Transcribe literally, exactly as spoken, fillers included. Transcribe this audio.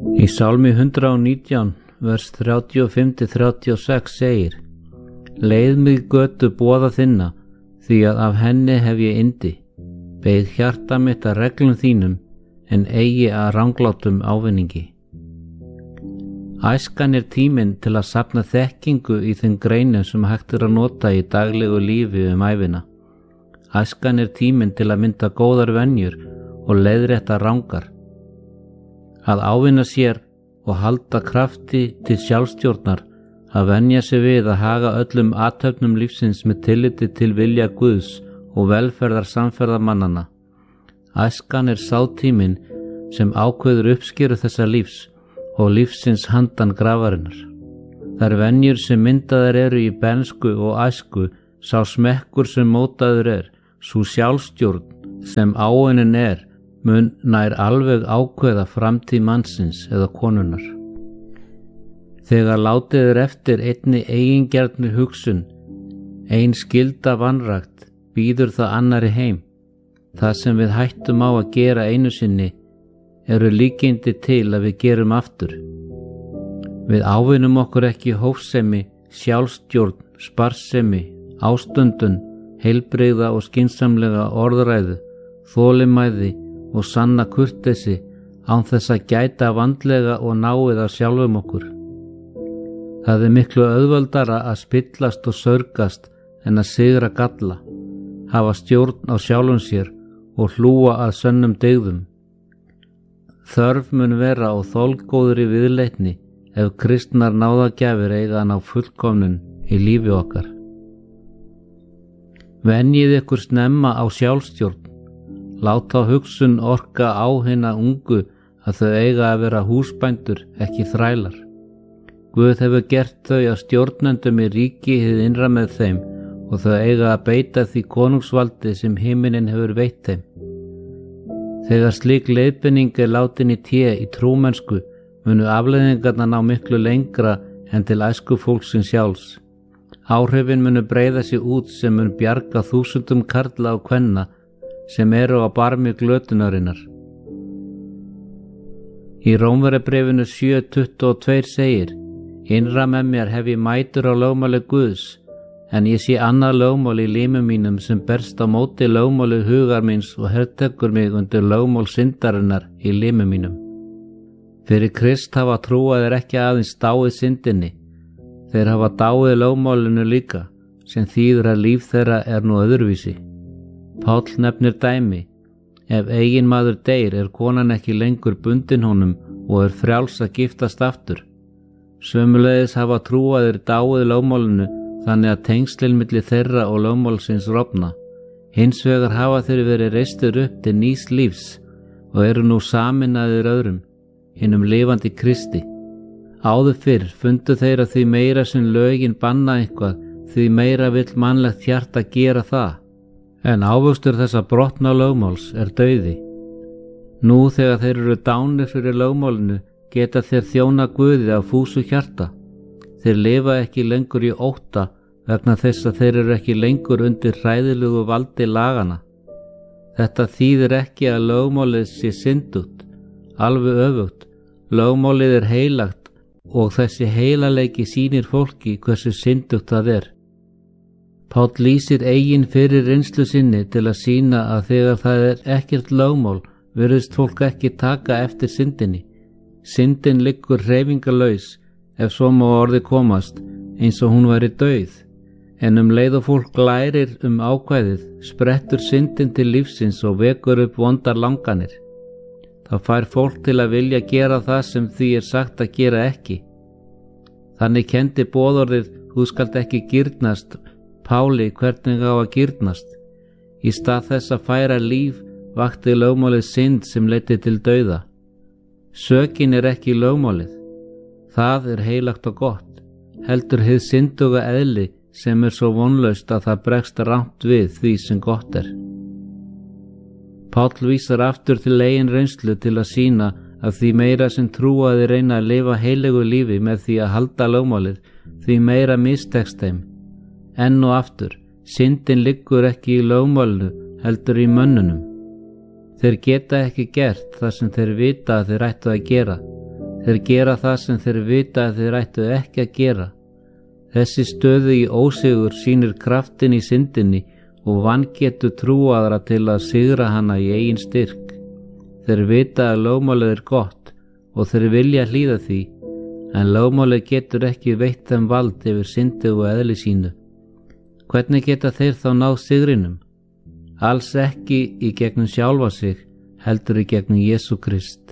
Í Sálmi hundrað og nítján, vers þrjátíu og fimm til þrjátíu og sex segir: Leið mig götu boða þinna, því að af henni hef ég yndi. Beið hjarta mitt að reglum þínum, en eigi að ranglátum ávinningi. Æskan er tíminn til að safna þekkingu í þeim greinum sem hægt er að nota í daglegu lífi um ævina. Æskan er tíminn til að mynda góðar venjur og leiðrétta rangar. Að ávinna sér og halda krafti til sjálfstjórnar, að venja sig við að haga öllum athöfnum lífsins með tilliti til vilja Guðs og velferðar samferðamannana. Æskan er sá tíminn sem ákveður uppskeru þessa lífs og lífsins handan grafarinnar. Þær venjur sem myndaðar eru í bernsku og æsku, sá smekkur sem mótaður er, sú sjálfstjórn sem áunin er, mun nær alveg ákveða framtíð mannsins eða konunnar. Þegar látið er eftir einni eigingjarnri hugsun, ein skylda vanrækt, býður það annari heim. Það sem við hættum á að gera einu sinni eru líkindi til að við gerum aftur. Við ávinnum okkur ekki hófsemi, sjálfstjórn, sparsemi, ástundun, heilbrigða og skynsamlega orðræðu, þolinmæði og sanna kurteisi án þess að gæta vandlega og náið af sjálfum okkur. Það er miklu auðveldara að spillast og sörgast en að sigra galla, hafa stjórn á sjálfum sér og hlúa að sönnum dygðum. Þörf mun vera á þolgóðri viðleitni ef kristnar náðagjafir eiga að ná fullkomnun í lífi okkar. Venjið ykkur snemma á sjálfstjórn. Láta hugsun orka á hina ungu að þau eiga að vera húsbændur, ekki þrælar. Guð hefur gert þau að stjórnendum í ríki hið innra með þeim og þau eiga að beita því konungsvaldi sem himinin hefur veitt þeim. Þegar slík leiðbeining er látin í té í trúmennsku, munu afleiðingarnar ná miklu lengra en til æsku fólksins sjálfs. Áhrifin munu breiða sig út sem mun bjarga þúsundum karla og kvenna sem eru á barmi glötunarinnar. Í Rómverjabrefinu sjö tuttugu og tvö segir: Innra með mér hef ég mætur á lögmáli Guðs, en ég sé annað lögmál í límum mínum sem berst á móti lögmáli hugar míns og hertekur mig undir lögmál syndarinnar í límum mínum. Fyrir Krist hafa trúaðir ekki aðeins dáið syndinni, þeir hafa dáið lögmálinu líka, sem þýðir að líf þeirra er nú öðruvísi. Páll nefnir dæmi: ef eigin maður deyr er konan ekki lengur bundin honum og er frjáls að giftast aftur. Sömuleiðis hafa trúaðir dáið lögmálinu þannig að tengslin milli þeirra og lögmálsins rofna. Hins vegar hafa þeir verið reistir upp til nýs lífs og eru nú saminaðir öðrum, hinum lifandi Kristi. Áður fyrr fundu þeir að því meira sem lögin banna eitthvað, því meira vill mannlegt hjarta gera það. En ávöxtur þessa brotna lögmáls er dauði. Nú þegar þeir eru dánir fyrir lögmálinu, geta þeir þjóna Guði af fúsu hjarta. Þeir lifa ekki lengur í ótta vegna þess að þeir eru ekki lengur undir hræðilegu valdi lagana. Þetta þýðir ekki að lögmálið sé syndugt, alveg öfugt. Lögmálið er heilagt og þessi heilaleiki sýnir fólki hversu syndugt það er. Páll lýsir eigin fyrir reynslu sinni til að sýna að þegar það er ekkert lögmál virðist fólk ekki taka eftir syndinni. Syndin liggur hreyfingarlaus, ef svo má orði komast, eins og hún væri dauð. En um leið og fólk lærir um ákvæðið, sprettur syndin til lífsins og vekur upp vondar langanir. Það fær fólk til að vilja gera það sem því er sagt að gera ekki. Þannig kendi boðorðið: þú skalt ekki girnast, Páli hvernig á að girnast. Í stað þess að færa líf vakti lögmálið synd sem leiddi til dauða. Sökin er ekki lögmálið. Það er heilagt og gott, heldur hið synduga eðli sem er svo vonlaust að það bregst rangt við því sem gott er. Páll vísar aftur til eigin reynslu til að sýna að því meira sem trúaði reyna að lifa heilegu lífi með því að halda lögmálið, því meira mistekst þeim. Enn og aftur, syndin liggur ekki í lögmálinu, heldur í mönnunum. Þeir geta ekki gert það sem þeir vita að þeir ættu að gera. Þeir gera það sem þeir vita að þeir ættu ekki að gera. Þessi stöðu í ósigur sýnir kraftin í syndinni og vangetu trúaðra til að sigra hana í eigin styrk. Þeir vita að lögmálið er gott og þeir vilja hlýða því, en lögmálið getur ekki veitt þeim vald yfir syndi og eðli sínu. Hvernig geta þeir þá náð sigrinum? Alls ekki í gegnum sjálfa sig, heldur í gegnum Jesú Krist.